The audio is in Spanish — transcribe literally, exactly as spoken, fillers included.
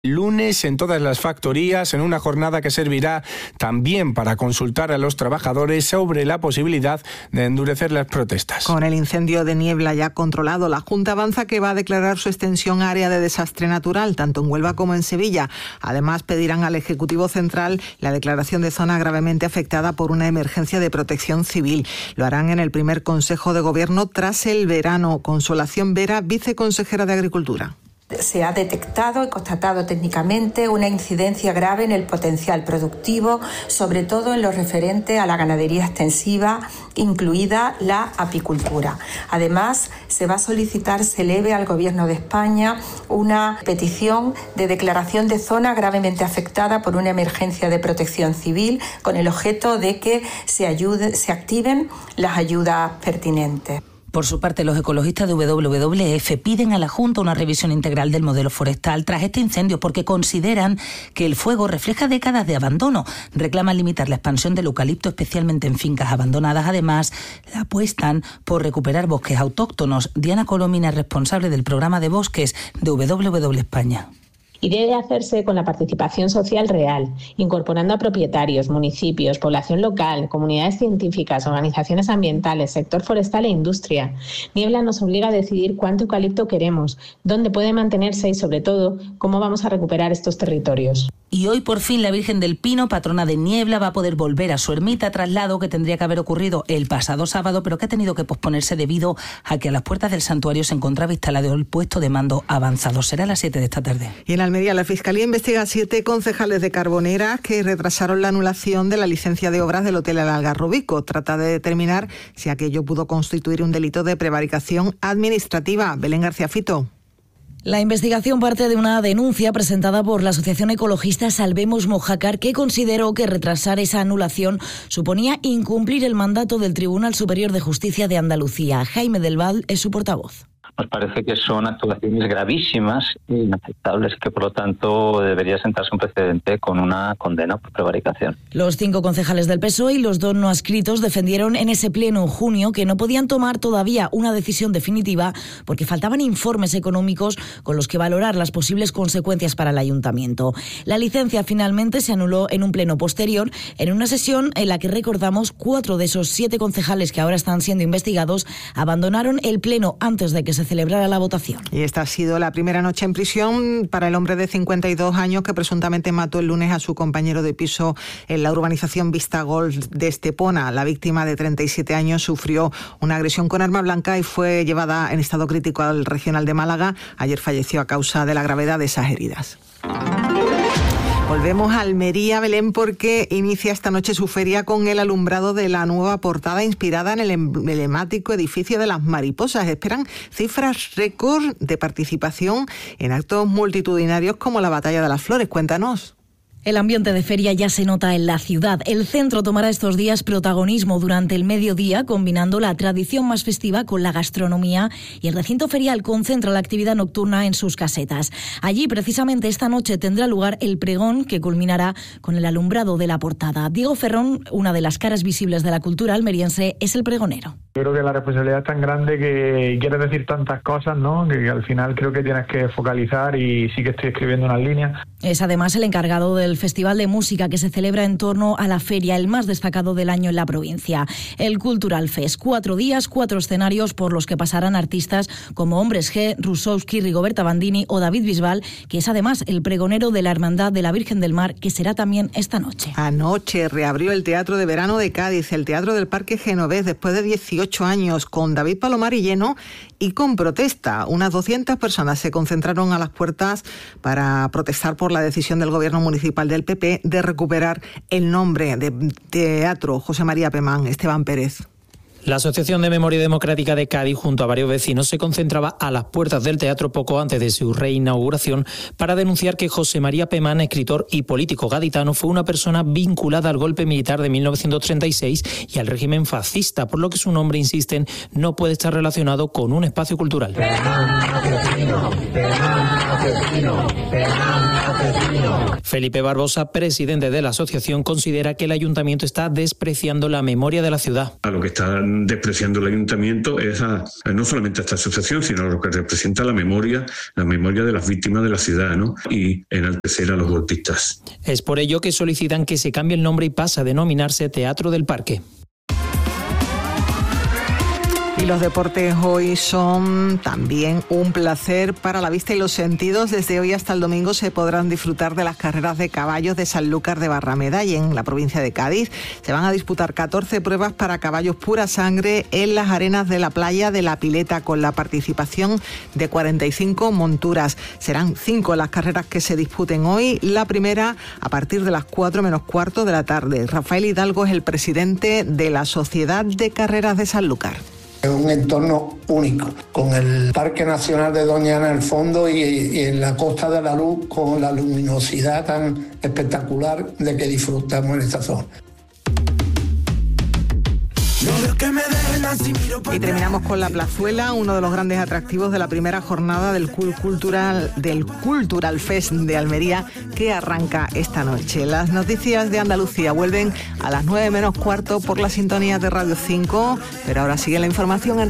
Lunes en todas las factorías, en una jornada que servirá también para consultar a los trabajadores sobre la posibilidad de endurecer las protestas. Con el incendio de niebla ya controlado, la Junta avanza que va a declarar su extensión a área de desastre natural, tanto en Huelva como en Sevilla. Además, pedirán al Ejecutivo Central la declaración de zona gravemente afectada por una emergencia de protección civil. Lo harán en el primer Consejo de Gobierno tras el verano. Consolación Vera, viceconsejera de Agricultura. Se ha detectado y constatado técnicamente una incidencia grave en el potencial productivo, sobre todo en lo referente a la ganadería extensiva, incluida la apicultura. Además, se va a solicitar, se eleve al Gobierno de España una petición de declaración de zona gravemente afectada por una emergencia de protección civil, con el objeto de que se ayude, se activen las ayudas pertinentes. Por su parte, los ecologistas de doble u doble u efe piden a la Junta una revisión integral del modelo forestal tras este incendio porque consideran que el fuego refleja décadas de abandono. Reclaman limitar la expansión del eucalipto, especialmente en fincas abandonadas. Además, apuestan por recuperar bosques autóctonos. Diana Colomina es responsable del programa de bosques de doble u doble u España. Y debe hacerse con la participación social real, incorporando a propietarios, municipios, población local, comunidades científicas, organizaciones ambientales, sector forestal e industria. Niebla nos obliga a decidir cuánto eucalipto queremos, dónde puede mantenerse y, sobre todo, cómo vamos a recuperar estos territorios. Y hoy, por fin, la Virgen del Pino, patrona de Niebla, va a poder volver a su ermita, traslado que tendría que haber ocurrido el pasado sábado, pero que ha tenido que posponerse debido a que a las puertas del santuario se encontraba instalado el puesto de mando avanzado. Será a las siete de esta tarde. Y en Almería, la Fiscalía investiga a siete concejales de Carbonera que retrasaron la anulación de la licencia de obras del Hotel El Algarrobico. Trata de determinar si aquello pudo constituir un delito de prevaricación administrativa. Belén García Fito. La investigación parte de una denuncia presentada por la asociación ecologista Salvemos Mojácar, que consideró que retrasar esa anulación suponía incumplir el mandato del Tribunal Superior de Justicia de Andalucía. Jaime del Val es su portavoz. Nos parece que son actuaciones gravísimas e inaceptables, que por lo tanto debería sentarse un precedente con una condena por prevaricación. Los cinco concejales del P S O E y los dos no adscritos defendieron en ese pleno en junio que no podían tomar todavía una decisión definitiva porque faltaban informes económicos con los que valorar las posibles consecuencias para el ayuntamiento. La licencia finalmente se anuló en un pleno posterior, en una sesión en la que, recordamos, cuatro de esos siete concejales que ahora están siendo investigados abandonaron el pleno antes de que se celebrara la votación. Y esta ha sido la primera noche en prisión para el hombre de cincuenta y dos años que presuntamente mató el lunes a su compañero de piso en la urbanización Vista Golf de Estepona. La víctima, de treinta y siete años, sufrió una agresión con arma blanca y fue llevada en estado crítico al regional de Málaga. Ayer falleció a causa de la gravedad de esas heridas. Volvemos a Almería, Belén, porque inicia esta noche su feria con el alumbrado de la nueva portada inspirada en el emblemático edificio de las Mariposas. Esperan cifras récord de participación en actos multitudinarios como la Batalla de las Flores. Cuéntanos. El ambiente de feria ya se nota en la ciudad. El centro tomará estos días protagonismo durante el mediodía, combinando la tradición más festiva con la gastronomía, y el recinto ferial concentra la actividad nocturna en sus casetas. Allí, precisamente esta noche, tendrá lugar el pregón que culminará con el alumbrado de la portada. Diego Ferrón, una de las caras visibles de la cultura almeriense, es el pregonero. Yo creo que la responsabilidad es tan grande que quieres decir tantas cosas, ¿no? Que al final creo que tienes que focalizar, y sí que estoy escribiendo unas líneas. Es además el encargado del Festival de Música que se celebra en torno a la feria, el más destacado del año en la provincia. El Cultural Fest, cuatro días, cuatro escenarios por los que pasarán artistas como Hombres G, Rusowski, Rigoberta Bandini o David Bisbal, que es además el pregonero de la Hermandad de la Virgen del Mar, que será también esta noche. Anoche reabrió el Teatro de Verano de Cádiz, el Teatro del Parque Genovés, después de dieciocho años, con David Palomari lleno y con protesta. Unas doscientas personas se concentraron a las puertas para protestar por la decisión del Gobierno Municipal del P P de recuperar el nombre de Teatro José María Pemán. Esteban Pérez. La Asociación de Memoria Democrática de Cádiz, junto a varios vecinos, se concentraba a las puertas del teatro poco antes de su reinauguración para denunciar que José María Pemán, escritor y político gaditano, fue una persona vinculada al golpe militar de mil novecientos treinta y seis y al régimen fascista, por lo que su nombre, insisten, no puede estar relacionado con un espacio cultural. Pemán asesino, Pemán asesino, Pemán asesino. Felipe Barbosa, presidente de la asociación, considera que el ayuntamiento está despreciando la memoria de la ciudad. A lo que está despreciando el ayuntamiento es a, a no solamente a esta asociación, sino a lo que representa la memoria, la memoria de las víctimas de la ciudad, ¿no? Y enaltecer a los golpistas. Es por ello que solicitan que se cambie el nombre y pase a denominarse Teatro del Parque. Y los deportes hoy son también un placer para la vista y los sentidos. Desde hoy hasta el domingo se podrán disfrutar de las carreras de caballos de Sanlúcar de Barrameda y en la provincia de Cádiz. Se van a disputar catorce pruebas para caballos pura sangre en las arenas de la playa de La Pileta, con la participación de cuarenta y cinco monturas. Serán cinco las carreras que se disputen hoy. La primera a partir de las cuatro menos cuarto de la tarde. Rafael Hidalgo es el presidente de la Sociedad de Carreras de Sanlúcar. Es un entorno único, con el Parque Nacional de Doñana en el fondo y, y en la Costa de la Luz, con la luminosidad tan espectacular de que disfrutamos en esta zona. Y terminamos con la Plazuela, uno de los grandes atractivos de la primera jornada del Cultural, del Cultural Fest de Almería, que arranca esta noche. Las noticias de Andalucía vuelven a las nueve menos cuarto por la sintonía de Radio cinco, pero ahora sigue la información en